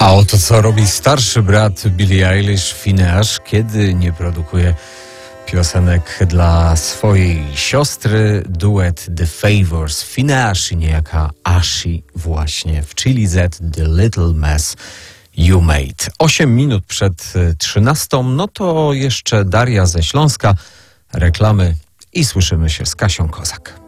A oto co robi starszy brat Billie Eilish, Finneas, kiedy nie produkuje piosenek dla swojej siostry. Duet The Favours, Finneas i niejaka Ashi właśnie w Chili Z, The Little Mess You Made. 8 minut przed 13, no to jeszcze Daria ze Śląska, reklamy i słyszymy się z Kasią Kozak.